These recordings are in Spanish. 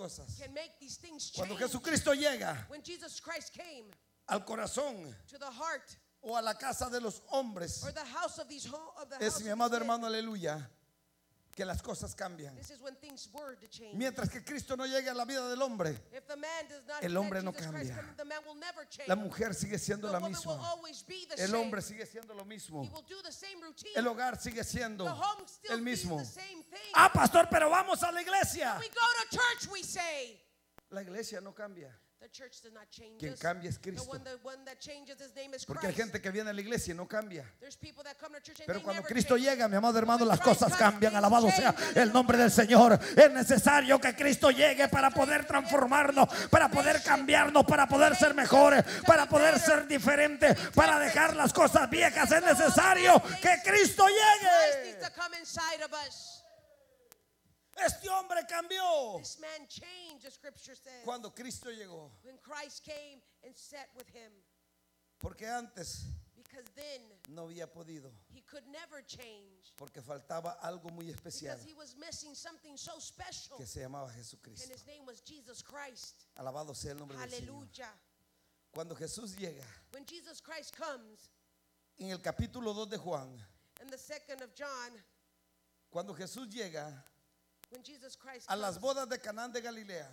cosas. can make these things Cuando change. Jesucristo llega When Jesus Christ came al corazón to the heart o a la casa de los hombres, or the house of these es house mi of amado these hermano, men, aleluya, que las cosas cambian. this is when things were to change. Mientras que Cristo no llegue a la vida del hombre, If the man does not el let hombre no Jesus Christ cambia. come, the man will never change. la mujer sigue siendo The la woman will misma, always be the el same. hombre sigue siendo lo mismo, He will do the same routine. el hogar sigue siendo The home still el means mismo. the same thing. Ah, pastor, pero vamos a la iglesia. We go to church, we say. La iglesia no cambia. The church does not change Quien us. cambia es The Cristo. one that changes, his name is Porque hay Christ. gente que viene a la iglesia y no cambia. There's people that come to church and Pero they cuando never Cristo change. llega, mi amado hermano, When las Christ cosas comes, cambian. things Alabado sea change. el nombre del Señor. Es necesario que Cristo llegue para poder transformarnos, para poder cambiarnos, para poder ser mejores, para poder ser diferentes, para dejar las cosas viejas. Es necesario que Cristo Christ llegue. needs to come inside of us. Este hombre cambió This man changed, the scripture says, cuando Cristo llegó. when Christ came and sat with him. Porque antes Because then no había podido. he could never change. Porque faltaba algo muy especial Because he was missing something so special. que se llamaba And Jesucristo. his name was Jesus Christ. Alabado sea el nombre del Señor. Hallelujah. Cuando Jesús llega, When Jesus Christ comes, en el capítulo 2 de Juan, in the 2nd of John, cuando Jesús llega when Jesus Christ a las comes, bodas de Canaán de Galilea,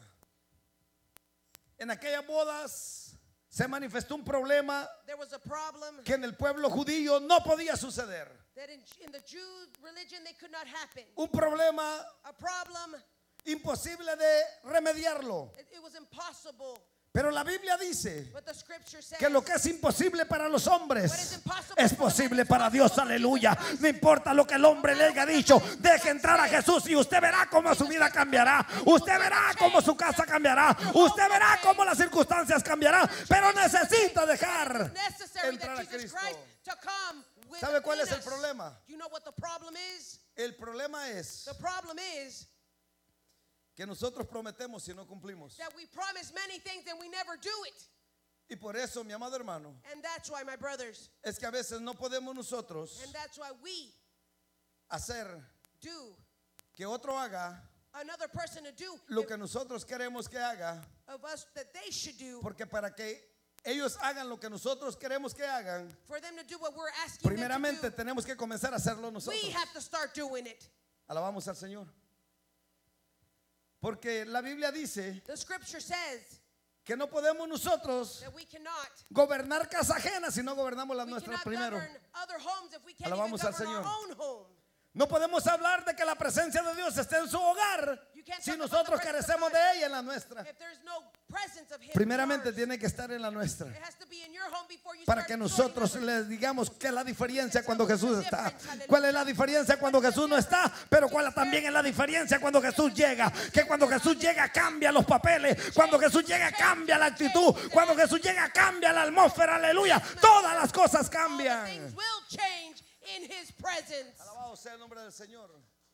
en aquellas bodas se manifestó un problema there was a problem que en el pueblo judío no podía suceder. that in the Jew religion they could not happen. Un problema A problem, imposible de remediarlo. it was impossible. Pero la Biblia dice But the scripture says que lo que es imposible para los what is hombres impossible es for man posible is para Dios, possible for aleluya. Jesus Christ. No importa lo que el hombre le haya dicho, deje entrar a Jesús y usted verá cómo su vida cambiará. Usted verá cómo su casa cambiará. Usted verá cómo las circunstancias cambiarán. Pero necesita dejar necessary entrar that a Jesus Cristo. Christ to come with ¿Sabe cuál es el us. problema? You know what the problem is? El problema es The problem is que nosotros prometemos y no cumplimos. that we promise many things and we never do it. Y por eso, mi amado hermano, And that's why, my brothers, es que a veces no podemos nosotros and that's why we hacer do que otro haga another person to do lo que nosotros queremos que haga. of us that they should do, Porque para que ellos hagan lo que nosotros queremos que hagan, for them to do what we're asking primeramente them to tenemos que comenzar a hacerlo do. nosotros. We have to start doing it. Alabamos al Señor. Porque la Biblia dice The scripture says que no podemos nosotros that we cannot gobernar casa ajena si no gobernamos las we nuestras cannot primero. govern other homes if we can't Alabamos even al govern our Señor. own home. No podemos hablar de que la presencia de Dios esté en su hogar You can't si talk about nosotros the presence carecemos of de God ella en la nuestra. if there's no presence of him. Primeramente in ours. tiene que estar en la nuestra. It has to be in your home before you Para start que joining nosotros others. les digamos qué es la diferencia cuando Jesús está. ¿Cuál es la diferencia cuando Jesús no está? Pero cuál también es la diferencia cuando Jesús llega. Que cuando Jesús llega cambia los papeles. Cuando Jesús llega cambia la actitud. Cuando Jesús llega cambia la atmósfera. Aleluya. Todas las cosas All the cambian. things will change in his presence. Alabado sea el nombre del Señor.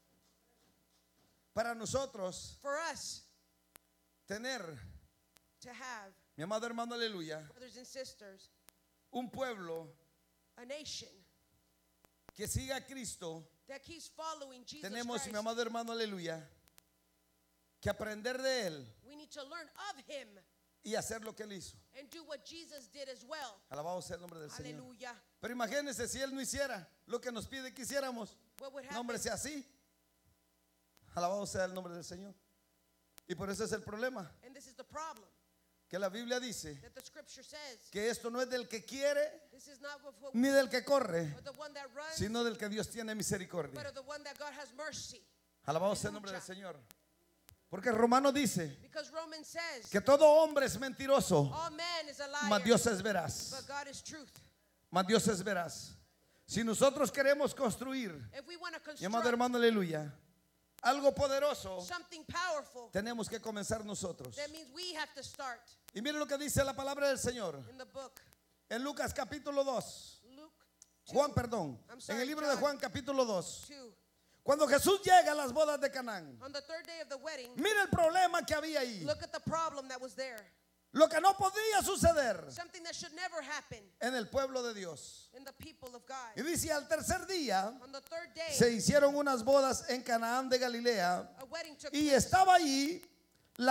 Para nosotros For us tener, to have, mi amado hermano, aleluya, brothers and sisters, un pueblo a nation que siga a Cristo, that keeps following Jesus tenemos, Christ, mi amado hermano, aleluya, que aprender de Él we need to learn of him y hacer lo que Él hizo. and do what Jesus did as well. Alabado sea el nombre del Señor. Hallelujah. Pero imagínense si Él no hiciera lo que nos pide que hiciéramos. What would No, happen? hombre, sea así. Alabado sea el nombre del Señor. Y por eso es el problema. And this is the problem Que la Biblia dice that the scripture says. que esto no es del que quiere This is not what ni del que corre, but the one that runs, sino del que Dios tiene misericordia. but of the one that God has mercy. Alabado sea el nombre del Señor. Porque Romano dice Because Romans says que todo hombre es mentiroso, all man is a liar, mas Dios es veraz. but God is truth. Mas Dios es veraz. Si nosotros queremos construir, If we want to mi amado construct hermano, aleluya, algo poderoso, something powerful, tenemos que comenzar nosotros. that means we have to start. Y miren lo que dice la palabra del Señor In the book, en Lucas capítulo 2. Luke Juan, perdón. I'm En sorry, el libro de John. Juan capítulo 2. 2, Cuando Jesús llega a las bodas de Canaán, on the third day of the wedding, mira el problema que había ahí. look at the problem that was there. Lo que no podía suceder Something that should never happen en el pueblo de Dios. in the people of God. Y dice, al tercer día On the third day, se hicieron unas bodas en Canaán de Galilea a wedding took y place, estaba allí